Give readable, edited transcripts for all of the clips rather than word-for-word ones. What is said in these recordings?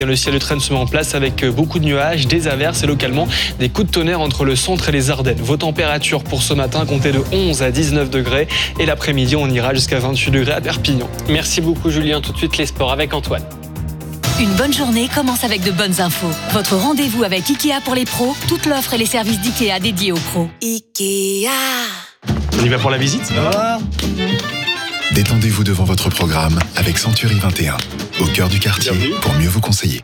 Le ciel de traîne se met en place avec beaucoup de nuages, des averses et localement des coups de tonnerre entre le centre et les Ardennes. Vos températures pour ce matin comptez de 11 à 19 degrés et l'après-midi on ira jusqu'à 28 degrés à Perpignan. Merci beaucoup Julien, tout de suite les sports avec Antoine. Une bonne journée commence avec de bonnes infos. Votre rendez-vous avec Ikea pour les pros, toute l'offre et les services d'Ikea dédiés aux pros. Ikea. On y va pour la visite ? Détendez-vous devant votre programme avec Century 21, au cœur du quartier, pour mieux vous conseiller.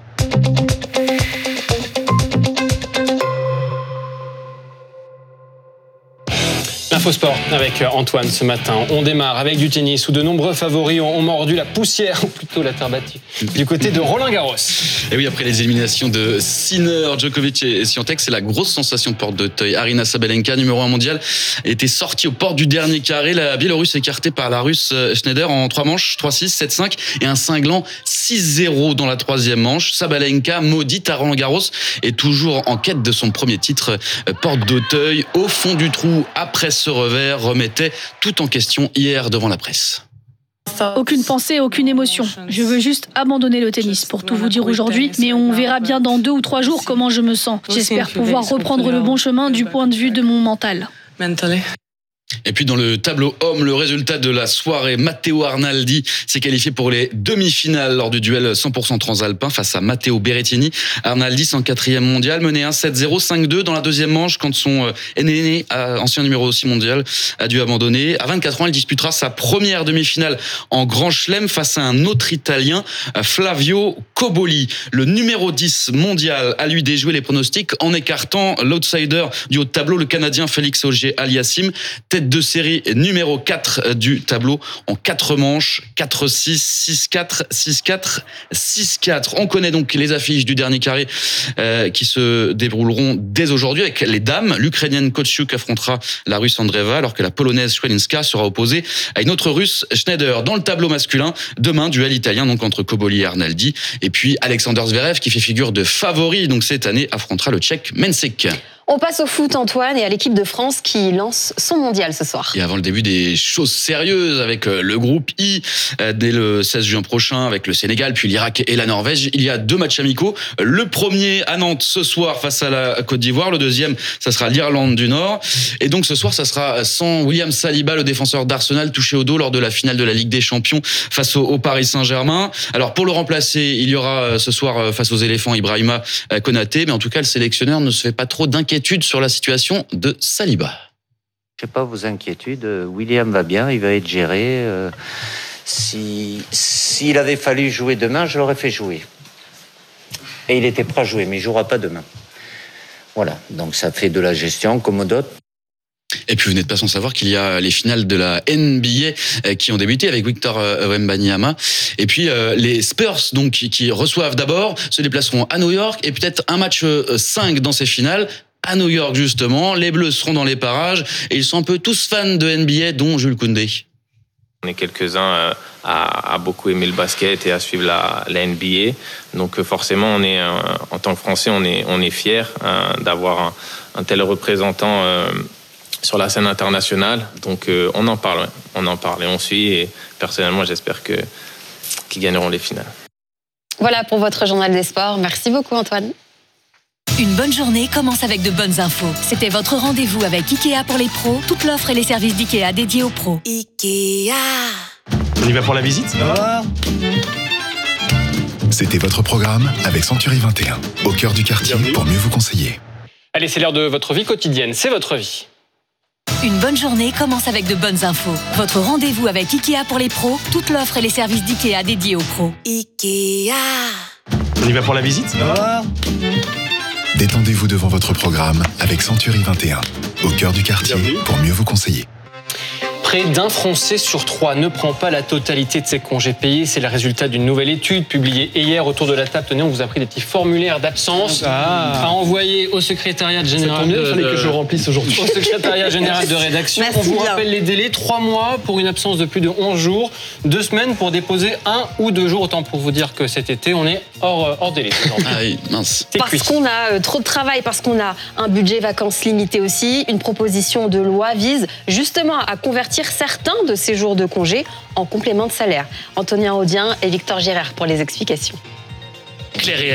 Infosport avec Antoine ce matin. On démarre avec du tennis où de nombreux favoris ont mordu la poussière, ou plutôt la terre battue, du côté de Roland Garros. Et oui, après les éliminations de Sinner, Djokovic et Swiatek, c'est la grosse sensation de porte d'Auteuil. Aryna Sabalenka, numéro 1 mondial, était sortie aux portes du dernier carré. La Biélorusse écartée par la Russe Schneider en 3 manches, 3-6, 7-5 et un cinglant 6-0 dans la 3e manche. Sabalenka, maudite à Roland Garros, est toujours en quête de son premier titre. Porte d'Auteuil, au fond du trou, après ce revers, remettait tout en question hier devant la presse. Aucune pensée, aucune émotion. Je veux juste abandonner le tennis, pour tout vous dire aujourd'hui, mais on verra bien dans 2 ou 3 jours comment je me sens. J'espère pouvoir reprendre le bon chemin du point de vue de mon mental. Et puis dans le tableau homme, le résultat de la soirée, Matteo Arnaldi s'est qualifié pour les demi-finales lors du duel 100% transalpin face à Matteo Berrettini. Arnaldi, 104e mondial, menait 1-7-0, 5-2 dans la 2e manche quand son aîné, ancien numéro 6 mondial, a dû abandonner. À 24 ans, il disputera sa première demi-finale en Grand Chelem face à un autre Italien, Flavio Cobolli. Le numéro 10 mondial a lui déjoué les pronostics en écartant l'outsider du haut de tableau, le Canadien Félix Auger-Aliassime. Tête de série numéro 4 du tableau en 4 manches, 4-6, 6-4, 6-4, 6-4. On connaît donc les affiches du dernier carré qui se dérouleront dès aujourd'hui avec les dames. L'Ukrainienne Kotsiuk affrontera la Russe Andreeva alors que la Polonaise Schwelinska sera opposée à une autre Russe, Schneider. Dans le tableau masculin, demain, duel italien donc entre Cobolli et Arnaldi. Et puis Alexander Zverev qui fait figure de favori donc cette année affrontera le Tchèque Mensik. On passe au foot, Antoine, et à l'équipe de France qui lance son mondial ce soir. Et avant le début des choses sérieuses avec le groupe I, dès le 16 juin prochain, avec le Sénégal, puis l'Irak et la Norvège, il y a 2 matchs amicaux. Le premier à Nantes ce soir face à la Côte d'Ivoire. Le deuxième, ça sera l'Irlande du Nord. Et donc ce soir, ça sera sans William Saliba, le défenseur d'Arsenal, touché au dos lors de la finale de la Ligue des Champions face au Paris Saint-Germain. Alors pour le remplacer, il y aura ce soir face aux éléphants Ibrahima Konaté. Mais en tout cas, le sélectionneur ne se fait pas trop d'inquiétude sur la situation de Saliba. Je sais pas vos inquiétudes. William va bien, il va être géré. S'il avait fallu jouer demain, je l'aurais fait jouer. Et il était prêt à jouer, mais il jouera pas demain. Voilà, donc ça fait de la gestion comme d'autres. Et puis vous n'êtes pas sans savoir qu'il y a les finales de la NBA qui ont débuté avec Victor Wembanyama. Et puis les Spurs donc qui reçoivent d'abord se déplaceront à New York et peut-être un match 5 dans ces finales. À New York justement, les Bleus seront dans les parages et ils sont un peu tous fans de NBA, dont Jules Koundé. On est quelques-uns à beaucoup aimer le basket et à suivre la NBA. Donc forcément, on est en tant que Français, on est fiers d'avoir un tel représentant sur la scène internationale. Donc on en parle et on suit. Et personnellement, j'espère qu'ils gagneront les finales. Voilà pour votre journal des sports. Merci beaucoup, Antoine. Une bonne journée commence avec de bonnes infos. C'était votre rendez-vous avec Ikea pour les pros, toute l'offre et les services d'Ikea dédiés aux pros. Ikea. On y va pour la visite ? C'était votre programme avec Century 21, au cœur du quartier, pour mieux vous conseiller. Allez, c'est l'heure de votre vie quotidienne, c'est votre vie. Une bonne journée commence avec de bonnes infos. Votre rendez-vous avec Ikea pour les pros, toute l'offre et les services d'Ikea dédiés aux pros. Ikea. On y va pour la visite ? Détendez-vous devant votre programme avec Century 21, au cœur du quartier, pour mieux vous conseiller. Près d'un Français sur 3 ne prend pas la totalité de ses congés payés. C'est le résultat d'une nouvelle étude publiée hier autour de la table. Tenez, on vous a pris des petits formulaires d'absence à envoyer au secrétariat général. Il fallait que je remplisse aujourd'hui. Au secrétariat général de rédaction. Merci on vous bien. rappelle les délais, 3 mois pour une absence de plus de 11 jours, 2 semaines pour déposer 1 ou 2 jours. Autant pour vous dire que cet été, on est hors délai. Ah oui, mince. Parce qu'on a trop de travail, parce qu'on a un budget vacances limité aussi, une proposition de loi vise justement à convertir certains de ces jours de congé en complément de salaire. Antonin Audien et Victor Gérard pour les explications. Claire et